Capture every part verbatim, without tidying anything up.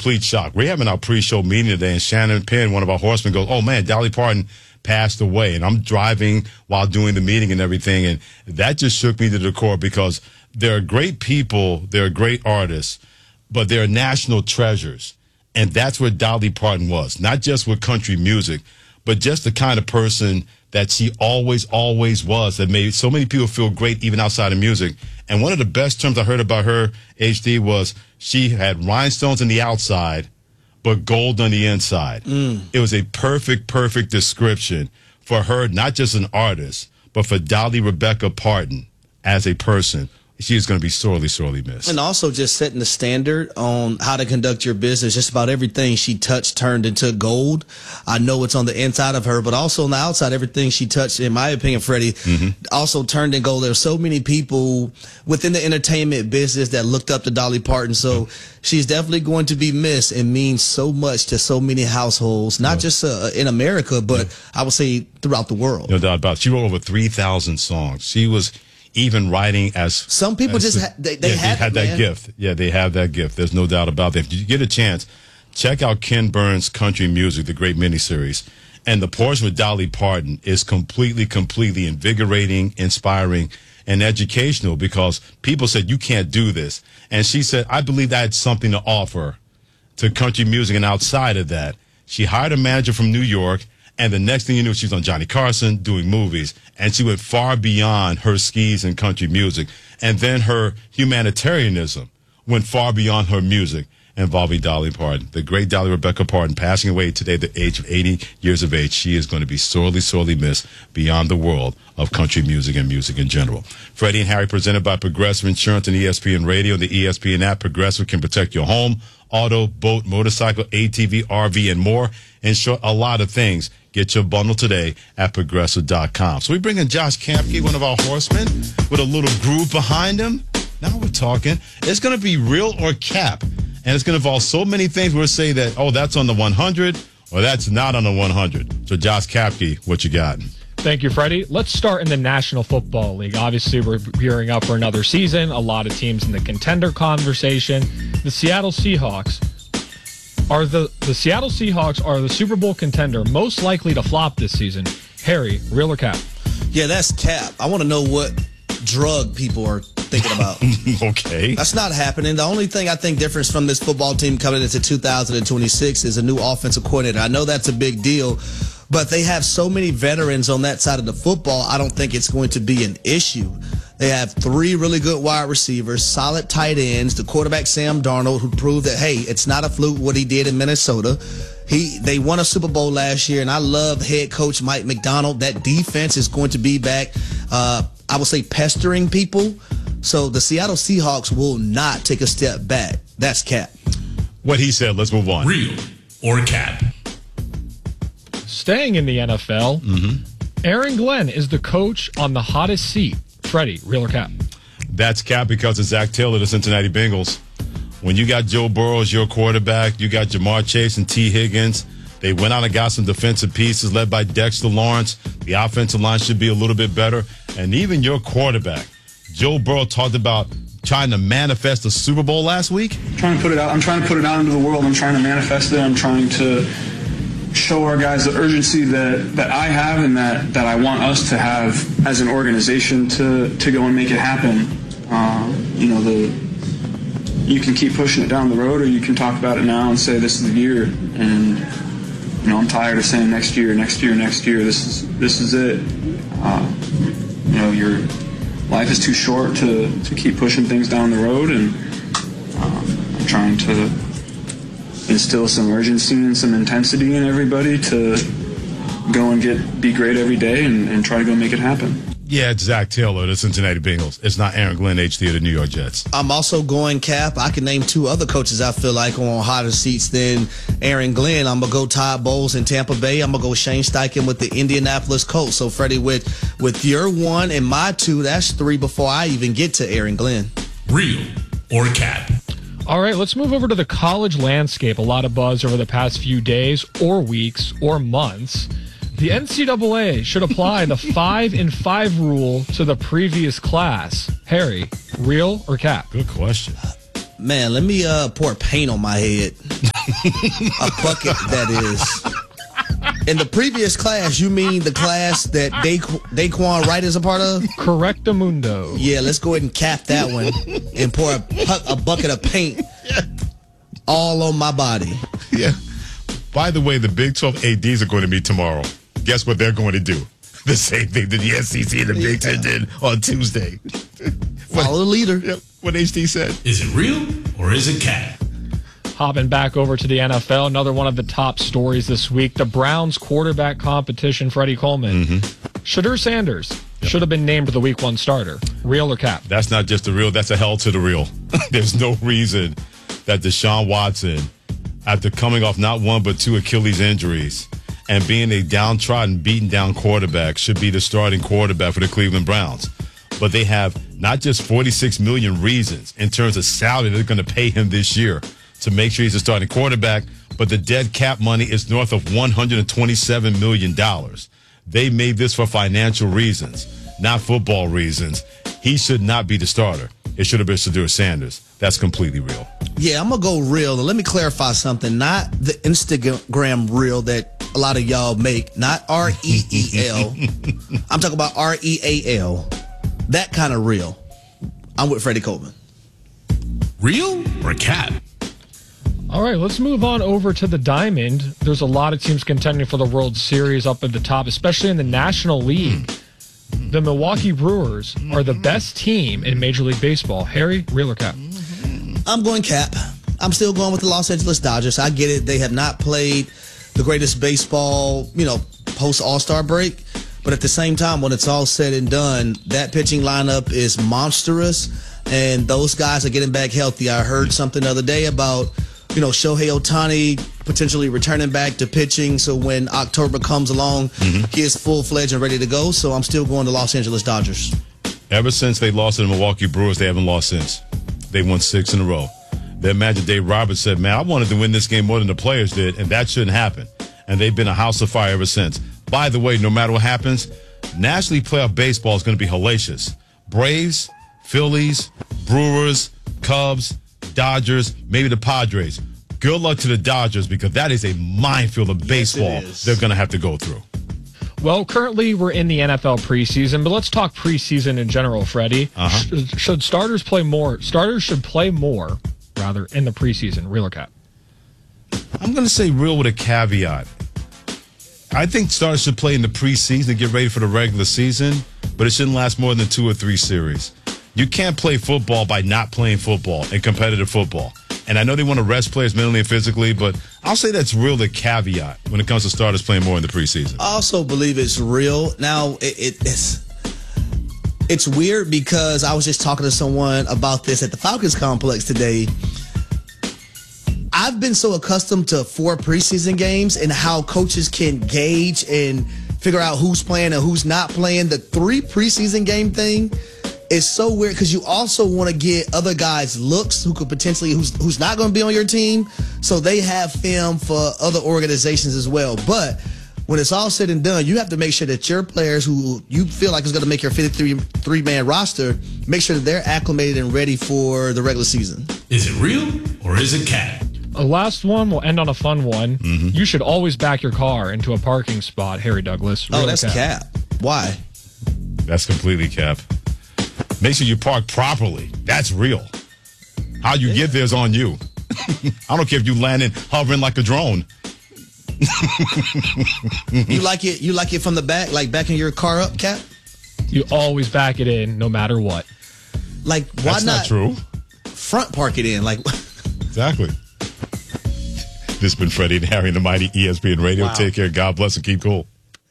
complete shock. We're having our pre-show meeting today, and Shannon Penn, one of our horsemen, goes, "Oh man, Dolly Parton passed away." And I'm driving while doing the meeting and everything, and that just shook me to the core because there are great people, there are great artists, but there are national treasures. And that's what Dolly Parton was, not just with country music, but just the kind of person that she always, always was, that made so many people feel great even outside of music. And one of the best terms I heard about her, H D, was she had rhinestones on the outside, but gold on the inside. Mm. It was a perfect, perfect description for her, not just an artist, but for Dolly Rebecca Parton as a person. She is going to be sorely, sorely missed. And also just setting the standard on how to conduct your business. Just about everything she touched turned into gold. I know it's on the inside of her, but also on the outside, everything she touched, in my opinion, Freddie, mm-hmm. also turned into gold. There are so many people within the entertainment business that looked up to Dolly Parton. So mm-hmm. she's definitely going to be missed and means so much to so many households, not yeah. just uh, in America, but yeah. I would say throughout the world. No doubt about it. She wrote over three thousand songs. She was even writing as some people as just the, ha- they, they, yeah, have they had it, that man. gift. Yeah, they have that gift. There's no doubt about that. If you get a chance, check out Ken Burns' Country Music, the great miniseries. And the portion with Dolly Parton is completely, completely invigorating, inspiring, and educational because people said, you can't do this. And she said, I believe I had something to offer to country music. And outside of that, she hired a manager from New York. And the next thing you knew, she was on Johnny Carson doing movies. And she went far beyond her skis and country music. And then her humanitarianism went far beyond her music involving Dolly Parton. The great Dolly Rebecca Parton passing away today at the age of eighty years of age. She is going to be sorely, sorely missed beyond the world of country music and music in general. Freddie and Harry presented by Progressive Insurance and E S P N Radio and the E S P N app. Progressive can protect your home, auto, boat, motorcycle, A T V, R V, and more. In short, a lot of things. Get your bundle today at Progressive dot com. So we bring in Josh Kampke, one of our horsemen, with a little groove behind him. Now we're talking. It's going to be real or cap. And it's going to involve so many things. We'll say that, oh, that's on the one hundred or that's not on the one hundred. So Josh Kampke, what you got? Thank you, Freddie. Let's start in the National Football League. Obviously, we're gearing up for another season. A lot of teams in the contender conversation. The Seattle Seahawks are the the Seattle Seahawks are the Super Bowl contender most likely to flop this season. Harry, real or cap? Yeah, that's cap. I want to know what drug people are thinking about. Okay. That's not happening. The only thing I think different from this football team coming into two thousand twenty-six is a new offensive coordinator. I know that's a big deal, but they have so many veterans on that side of the football, I don't think it's going to be an issue. They have three really good wide receivers, solid tight ends, the quarterback Sam Darnold, who proved that, hey, it's not a fluke what he did in Minnesota. He They won a Super Bowl last year, and I love head coach Mike McDonald. That defense is going to be back, uh, I would say, pestering people. So the Seattle Seahawks will not take a step back. That's cap. What he said, let's move on. Real or cap? Staying in the N F L, mm-hmm. Aaron Glenn is the coach on the hottest seat. Freddie, real or cap? That's cap because it's Zach Taylor, the Cincinnati Bengals. When you got Joe Burrow as your quarterback, you got Jamar Chase and T. Higgins. They went out and got some defensive pieces led by Dexter Lawrence. The offensive line should be a little bit better. And even your quarterback, Joe Burrow, talked about trying to manifest a Super Bowl last week. I'm trying to put it out. I'm trying to put it out into the world. I'm trying to manifest it. I'm trying to show our guys the urgency that, that I have and that, that I want us to have as an organization to, to go and make it happen. Uh, you know, the you can keep pushing it down the road, or you can talk about it now and say this is the year. And you know, I'm tired of saying next year, next year, next year. This is this is it. Uh, you know, your life is too short to, to keep pushing things down the road, and um, I'm trying to instill some urgency and some intensity in everybody to go and get be great every day and, and try to go make it happen. Yeah, it's Zach Taylor, the Cincinnati Bengals. It's not Aaron Glenn, H D, of the New York Jets. I'm also going cap. I can name two other coaches I feel like on hotter seats than Aaron Glenn. I'm going to go Todd Bowles in Tampa Bay. I'm going to go Shane Steichen with the Indianapolis Colts. So, Freddie, with, with your one and my two, that's three before I even get to Aaron Glenn. Real or cap? All right, let's move over to the college landscape. A lot of buzz over the past few days or weeks or months. The N C double A should apply the five and five rule to the previous class. Harry, real or cap? Good question. Man, let me uh, pour paint on my head. A bucket, that is. In the previous class, you mean the class that da- Daquan Wright is a part of? Correctamundo. Yeah, let's go ahead and cap that one and pour a, pu- a bucket of paint all on my body. Yeah. By the way, the Big twelve A Ds are going to meet tomorrow. Guess what they're going to do? The same thing that the S E C and the Big Ten did on Tuesday. Follow the leader. Yep, what H D said. Is it real or is it cat? Hopping back over to the N F L, another one of the top stories this week, the Browns quarterback competition, Freddie Coleman. Mm-hmm. Shedeur Sanders yep. should have been named the week one starter. Real or cap? That's not just the real, that's a hell to the real. There's no reason that Deshaun Watson, after coming off not one but two Achilles injuries and being a downtrodden, beaten down quarterback, should be the starting quarterback for the Cleveland Browns. But they have not just forty-six million reasons in terms of salary they're going to pay him this year to make sure he's a starting quarterback, but the dead cap money is north of one hundred twenty-seven million dollars. They made this for financial reasons, not football reasons. He should not be the starter. It should have been Shedeur Sanders. That's completely real. Yeah, I'm going to go real. Let me clarify something. Not the Instagram reel that a lot of y'all make. Not R E E L. I'm talking about R E A L. That kind of real. I'm with Freddie Coleman. Real or cat? All right, let's move on over to the Diamond. There's a lot of teams contending for the World Series up at the top, especially in the National League. The Milwaukee Brewers are the best team in Major League Baseball. Harry, real or cap? I'm going cap. I'm still going with the Los Angeles Dodgers. I get it. They have not played the greatest baseball, you know, post All-Star break. But at the same time, when it's all said and done, that pitching lineup is monstrous. And those guys are getting back healthy. I heard something the other day about, you know, Shohei Ohtani potentially returning back to pitching. So when October comes along, mm-hmm. he is full-fledged and ready to go. So I'm still going to Los Angeles Dodgers. Ever since they lost to the Milwaukee Brewers, they haven't lost since. They won six in a row. Their manager, Dave Roberts, said, man, I wanted to win this game more than the players did, and that shouldn't happen. And they've been a house of fire ever since. By the way, no matter what happens, National League playoff baseball is going to be hellacious. Braves, Phillies, Brewers, Cubs, Dodgers, maybe the Padres. Good luck to the Dodgers because that is a minefield of baseball yes, they're going to have to go through. Well, currently we're in the N F L preseason, but let's talk preseason in general, Freddie. Uh-huh. Sh- should starters play more? Starters should play more, rather, in the preseason. Real or cap? I'm going to say real with a caveat. I think starters should play in the preseason to get ready for the regular season, but it shouldn't last more than two or three series. You can't play football by not playing football in competitive football. And I know they want to rest players mentally and physically, but I'll say that's real the caveat when it comes to starters playing more in the preseason. I also believe it's real. Now, it, it, it's it's weird because I was just talking to someone about this at the Falcons complex today. I've been so accustomed to four preseason games and how coaches can gauge and figure out who's playing and who's not playing. The three preseason game thing is so weird because you also want to get other guys looks who could potentially, who's who's not going to be on your team. So they have film for other organizations as well. But when it's all said and done, you have to make sure that your players who you feel like is going to make your fifty-three man roster, make sure that they're acclimated and ready for the regular season. Is it real or is it cat? The last one, we'll end on a fun one. Mm-hmm. You should always back your car into a parking spot, Harry Douglas. Real oh, that's cap. cap. Why? That's completely cap. Make sure you park properly. That's real. How you yeah. get there is on you. I don't care if you landing hovering like a drone. You like it? You like it from the back, like backing your car up, Cap? You always back it in, no matter what. Like, why That's not, not true? Front park it in, like. Exactly. This has been Freddie and Harry and the Mighty E S P N Radio. Wow. Take care. God bless and keep cool.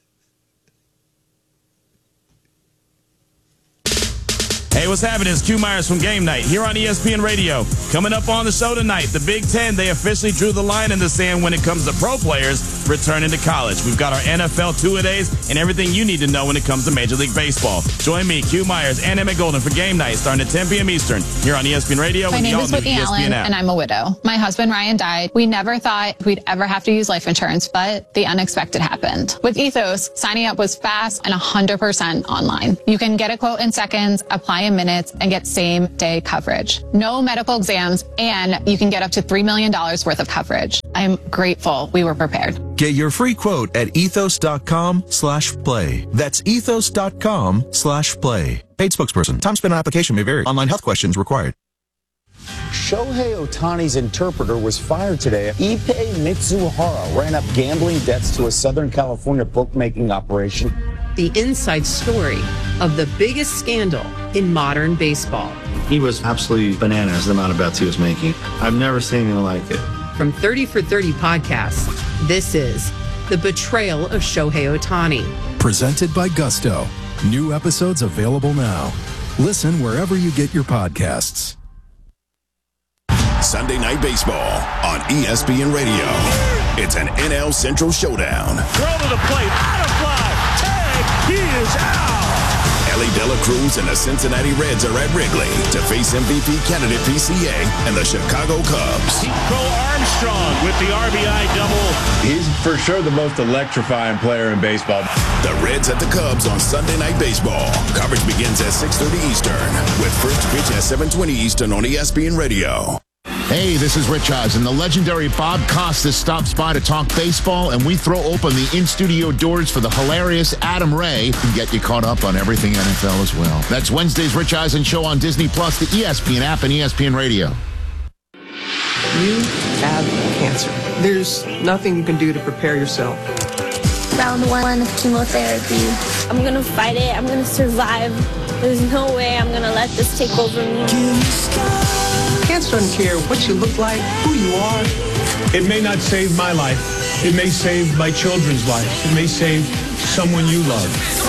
Hey, what's happening? It's Q Myers from Game Night here on E S P N Radio. Coming up on the show tonight, the Big Ten, they officially drew the line in the sand when it comes to pro players returning to college. We've got our N F L two-a-days and everything you need to know when it comes to Major League Baseball. Join me, Q Myers, and Emmett Golden for Game Night starting at ten p.m. Eastern here on E S P N Radio. My name is Whitney Allen, and I'm a widow. My husband, Ryan, died. We never thought we'd ever have to use life insurance, but the unexpected happened. With Ethos, signing up was fast and one hundred percent online. You can get a quote in seconds, apply in minutes, and get same-day coverage. No medical exams, and you can get up to three million dollars worth of coverage. I'm grateful we were prepared. Get your free quote at ethos.com slash play. That's ethos.com slash play. Paid spokesperson. Time spent on application may vary. Online health questions required. Shohei Ohtani's interpreter was fired today. Ippei Mitsuhara ran up gambling debts to a Southern California bookmaking operation. The inside story of the biggest scandal in modern baseball. He was absolutely bananas, the amount of bets he was making. I've never seen anything like it. From thirty for thirty podcasts, this is The Betrayal of Shohei Ohtani. Presented by Gusto. New episodes available now. Listen wherever you get your podcasts. Sunday Night Baseball on E S P N Radio. It's an N L Central showdown. Throw to the plate, out of fly, tag, he is out. Ellie De La Cruz and the Cincinnati Reds are at Wrigley to face M V P candidate P C A and the Chicago Cubs. Crow Armstrong with the R B I double. He's for sure the most electrifying player in baseball. The Reds at the Cubs on Sunday Night Baseball. Coverage begins at six thirty Eastern with first pitch at seven twenty Eastern on E S P N Radio. Hey, this is Rich Eisen. The legendary Bob Costas stops by to talk baseball, and we throw open the in-studio doors for the hilarious Adam Ray and get you caught up on everything N F L as well. That's Wednesday's Rich Eisen Show on Disney Plus, the E S P N app, and E S P N Radio. You have cancer. There's nothing you can do to prepare yourself. Round one of chemotherapy. I'm going to fight it. I'm going to survive. There's no way I'm going to let this take over me. Cancer doesn't care what you look like, who you are. It may not save my life. It may save my children's lives. It may save someone you love.